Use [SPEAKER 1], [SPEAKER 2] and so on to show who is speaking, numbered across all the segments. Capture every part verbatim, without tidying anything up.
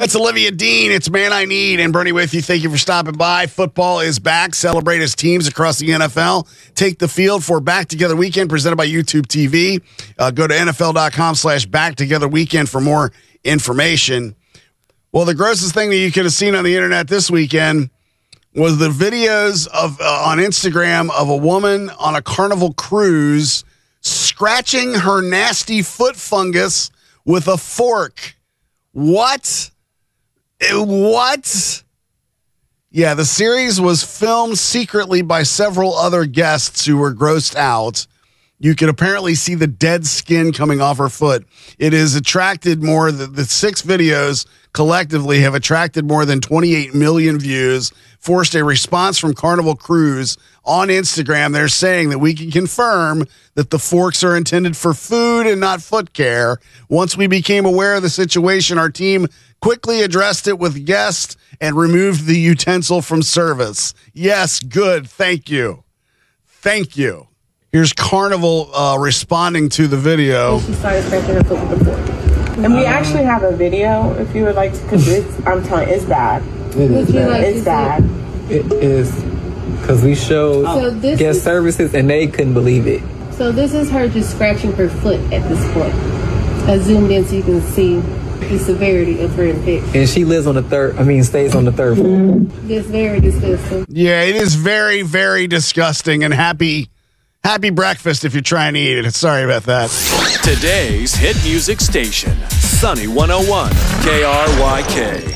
[SPEAKER 1] It's Olivia Dean. It's Man I Need. And Bernie with you. Thank you for stopping by. Football is back. Celebrate as teams across the N F L take the field for Back Together Weekend presented by YouTube T V. Uh, go to NFL.com slash Back Together Weekend for more information. Well, the grossest thing that you could have seen on the internet this weekend was the videos of uh, on Instagram of a woman on a Carnival cruise scratching her nasty foot fungus with a fork. What? What? Yeah, the series was filmed secretly by several other guests who were grossed out. You can apparently see the dead skin coming off her foot. It has attracted more, the, the six videos collectively have attracted more than twenty-eight million views, forced a response from Carnival Cruise on Instagram. They're saying that we can confirm that the forks are intended for food and not foot care. Once we became aware of the situation, our team quickly addressed it with guests and removed the utensil from service. Yes, good. Thank you. Thank you. Here's Carnival uh, responding to the video.
[SPEAKER 2] She started scratching her foot with the fork. And we actually have a video if you would like to, because it's, I'm telling you, it's bad.
[SPEAKER 3] It is bad.
[SPEAKER 2] Like it's bad.
[SPEAKER 3] It is, because we showed
[SPEAKER 4] so this
[SPEAKER 3] guest
[SPEAKER 4] is,
[SPEAKER 3] services and they couldn't believe it.
[SPEAKER 4] So this is her just scratching her foot at this point. I zoomed in so you can see the severity of her infection.
[SPEAKER 3] And she lives on the third, I mean, stays on the third floor.
[SPEAKER 4] It's very disgusting.
[SPEAKER 1] Yeah, it is very, very disgusting. And happy, happy breakfast if you're trying to eat it. Sorry about that.
[SPEAKER 5] Today's hit music station, Sunny one oh one, K R Y K.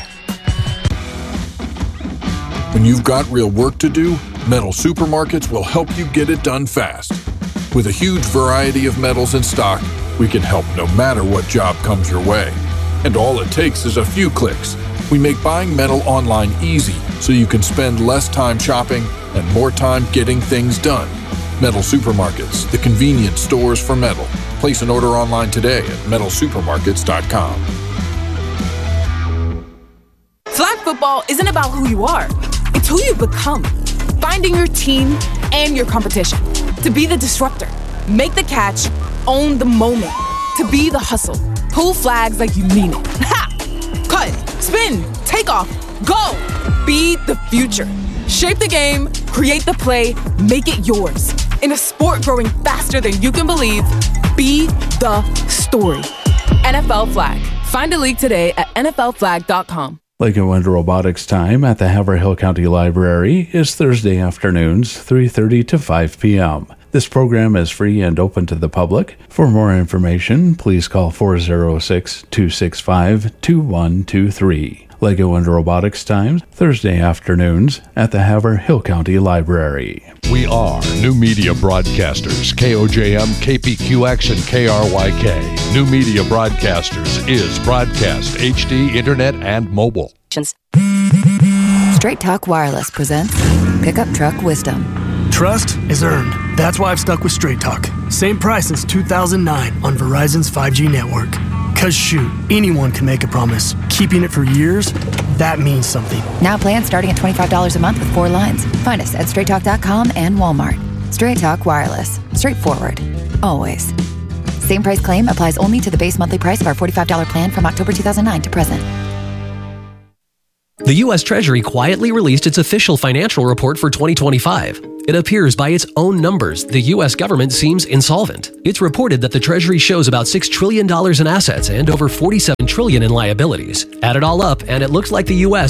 [SPEAKER 6] When you've got real work to do, Metal Supermarkets will help you get it done fast. With a huge variety of metals in stock, we can help no matter what job comes your way. And all it takes is a few clicks. We make buying metal online easy so you can spend less time shopping and more time getting things done. Metal Supermarkets, the convenient stores for metal. Place an order online today at metal supermarkets dot com.
[SPEAKER 7] Flag football isn't about who you are. It's who you've become. Finding your team and your competition. To be the disruptor. Make the catch. Own the moment. To be the hustle. Pull flags like you mean it. Ha! Cut. Spin. Take off. Go. Be the future. Shape the game. Create the play. Make it yours. In a sport growing faster than you can believe, be the story. N F L Flag. Find a league today at N F L flag dot com.
[SPEAKER 8] Lego and Robotics time at the Haverhill County Library is Thursday afternoons, three thirty to five p.m. This program is free and open to the public. For more information, please call four oh six, two six five, two one two three. Lego and Robotics Times, Thursday afternoons at the Haverhill County Library.
[SPEAKER 9] We are New Media Broadcasters, K O J M, K P Q X, and K R Y K. New Media Broadcasters is broadcast, H D, internet, and mobile.
[SPEAKER 10] Straight Talk Wireless presents Pickup Truck Wisdom.
[SPEAKER 11] Trust is earned. That's why I've stuck with Straight Talk. Same price since two thousand nine on Verizon's five G network. Cause shoot, anyone can make a promise. Keeping it for years, that means something.
[SPEAKER 10] Now plans starting at twenty-five dollars a month with four lines. Find us at straight talk dot com and Walmart. Straight Talk Wireless. Straightforward. Always. Same price claim applies only to the base monthly price of our forty-five dollars plan from October two thousand nine to present.
[SPEAKER 12] The U S Treasury quietly released its official financial report for twenty twenty-five. It appears by its own numbers, the U S government seems insolvent. It's reported that the Treasury shows about six trillion dollars in assets and over forty-seven trillion dollars in liabilities. Add it all up, and it looks like the U S